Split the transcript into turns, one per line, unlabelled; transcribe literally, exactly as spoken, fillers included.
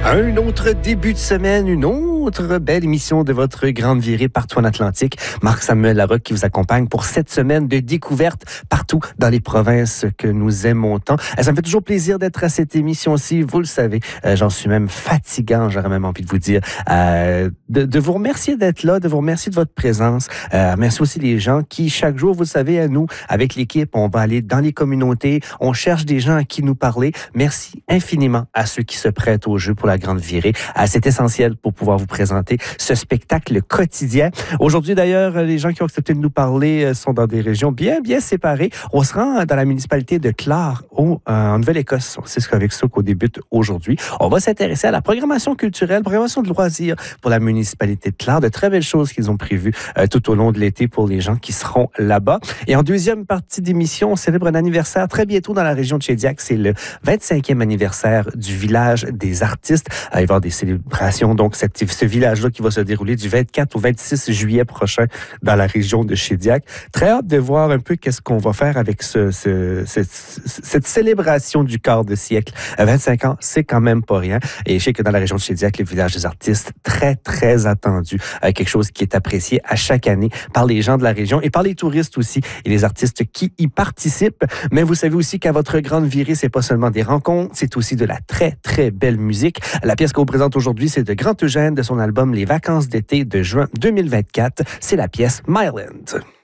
Un autre début de semaine, une autre belle émission de votre grande virée partout en Atlantique. Marc-Samuel Larocque qui vous accompagne pour cette semaine de découverte partout dans les provinces que nous aimons tant. Ça me fait toujours plaisir d'être à cette émission-ci, vous le savez. Euh, j'en suis même fatigant, j'aurais même envie de vous dire, euh, de, de vous remercier d'être là, de vous remercier de votre présence. Euh, merci aussi les gens qui, chaque jour, vous le savez, à nous, avec l'équipe, on va aller dans les communautés, on cherche des gens à qui nous parler. Merci infiniment à ceux qui se prêtent au jeu pour la grande virée. Euh, c'est essentiel pour pouvoir vous présenter ce spectacle quotidien. Aujourd'hui, d'ailleurs, les gens qui ont accepté de nous parler sont dans des régions bien, bien séparées. On se rend dans la municipalité de Clare, au, euh, en Nouvelle-Écosse. C'est avec ça qu'on débute aujourd'hui. On va s'intéresser à la programmation culturelle, programmation de loisirs pour la municipalité de Clare. De très belles choses qu'ils ont prévues euh, tout au long de l'été pour les gens qui seront là-bas. Et en deuxième partie d'émission, on célèbre un anniversaire très bientôt dans la région de Shediac. C'est le vingt-cinquième anniversaire du village des artistes. Il va y avoir des célébrations, donc cette, ce village-là qui va se dérouler du vingt-quatre au vingt-six juillet prochain dans la région de Shediac. Très hâte de voir un peu qu'est-ce qu'on va faire avec ce, ce, ce, cette célébration du quart de siècle. vingt-cinq ans, c'est quand même pas rien. Et je sais que dans la région de Shediac, le village des artistes, très, très attendu. Euh, quelque chose qui est apprécié à chaque année par les gens de la région et par les touristes aussi et les artistes qui y participent. Mais vous savez aussi qu'à votre grande virée, c'est pas seulement des rencontres, c'est aussi de la très, très belle musique. La pièce qu'on vous présente aujourd'hui, c'est de Grand Eugène de son album Les Vacances d'été de juin deux mille vingt-quatre. C'est la pièce Myland.